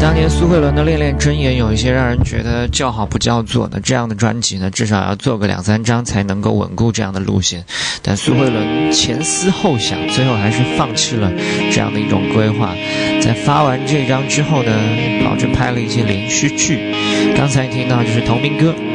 当年苏慧伦的《恋恋真言》有一些让人觉得叫好不叫座的，这样的专辑呢，至少要做个2-3张才能够稳固这样的路线。但苏慧伦前思后想，最后还是放弃了这样的一种规划。在发完这张之后呢，跑着拍了一些连续剧。刚才听到就是同名歌。